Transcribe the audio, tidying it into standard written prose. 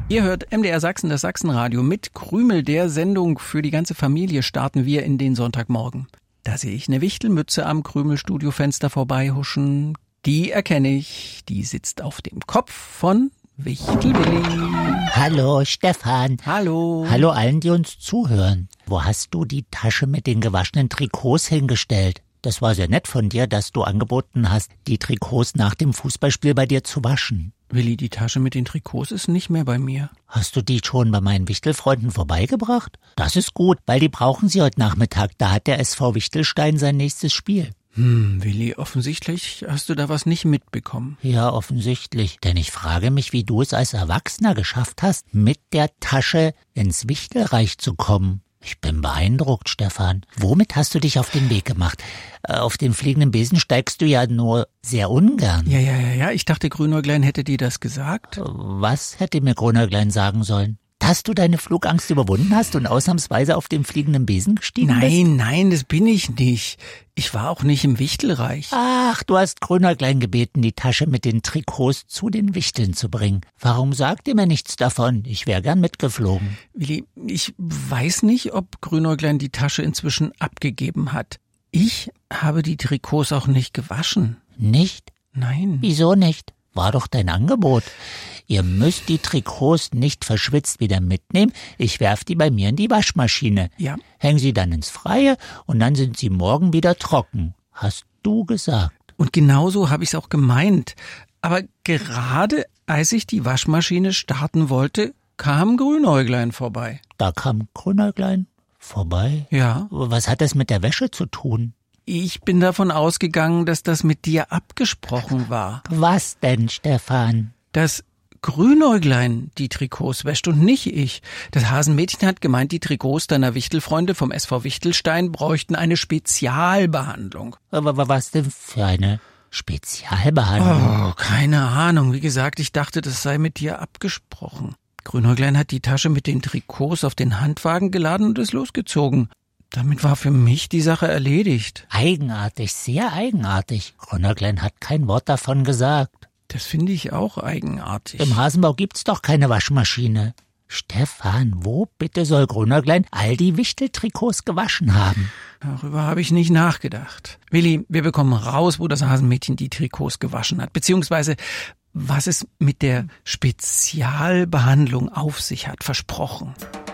Ihr hört MDR Sachsen, das Sachsenradio. Mit Krümel, der Sendung für die ganze Familie, starten wir in den Sonntagmorgen. Da sehe ich eine Wichtelmütze am Krümel-Studiofenster vorbeihuschen. Die erkenne ich. Die sitzt auf dem Kopf von Wichtel-Willi. Hallo Stefan. Hallo. Hallo allen, die uns zuhören. Wo hast du die Tasche mit den gewaschenen Trikots hingestellt? Das war sehr nett von dir, dass du angeboten hast, die Trikots nach dem Fußballspiel bei dir zu waschen. Willi, die Tasche mit den Trikots ist nicht mehr bei mir. Hast du die schon bei meinen Wichtelfreunden vorbeigebracht? Das ist gut, weil die brauchen sie heute Nachmittag. Da hat der SV Wichtelstein sein nächstes Spiel. Willi, offensichtlich hast du da was nicht mitbekommen. Ja, offensichtlich. Denn ich frage mich, wie du es als Erwachsener geschafft hast, mit der Tasche ins Wichtelreich zu kommen. Ich bin beeindruckt, Stefan. Womit hast du dich auf den Weg gemacht? Auf den fliegenden Besen steigst du ja nur sehr ungern. Ja. Ich dachte, Grünäuglein hätte dir das gesagt. Was hätte mir Grünäuglein sagen sollen? Dass du deine Flugangst überwunden hast und ausnahmsweise auf dem fliegenden Besen gestiegen bist? Nein, das bin ich nicht. Ich war auch nicht im Wichtelreich. Ach, du hast Grünäuglein gebeten, die Tasche mit den Trikots zu den Wichteln zu bringen. Warum sagt ihr mir nichts davon? Ich wäre gern mitgeflogen. Willi, ich weiß nicht, ob Grünäuglein die Tasche inzwischen abgegeben hat. Ich habe die Trikots auch nicht gewaschen. Nicht? Nein. Wieso nicht? War doch dein Angebot. Ihr müsst die Trikots nicht verschwitzt wieder mitnehmen. Ich werf die bei mir in die Waschmaschine. Ja. Häng sie dann ins Freie und dann sind sie morgen wieder trocken. Hast du gesagt. Und genauso habe ich es auch gemeint. Aber gerade als ich die Waschmaschine starten wollte, kam Grünäuglein vorbei. Da kam Grünäuglein vorbei? Ja. Was hat das mit der Wäsche zu tun? Ich bin davon ausgegangen, dass das mit dir abgesprochen war. Was denn, Stefan? Dass Grünäuglein die Trikots wäscht und nicht ich. Das Hasenmädchen hat gemeint, die Trikots deiner Wichtelfreunde vom SV Wichtelstein bräuchten eine Spezialbehandlung. Aber was denn für eine Spezialbehandlung? Oh, keine Ahnung. Wie gesagt, ich dachte, das sei mit dir abgesprochen. Grünäuglein hat die Tasche mit den Trikots auf den Handwagen geladen und ist losgezogen. Damit war für mich die Sache erledigt. Eigenartig, sehr eigenartig. Grünäuglein hat kein Wort davon gesagt. Das finde ich auch eigenartig. Im Hasenbau gibt's doch keine Waschmaschine. Stefan, wo bitte soll Grünäuglein all die Wichteltrikots gewaschen haben? Darüber habe ich nicht nachgedacht. Willi, wir bekommen raus, wo das Hasenmädchen die Trikots gewaschen hat. Beziehungsweise, was es mit der Spezialbehandlung auf sich hat, versprochen.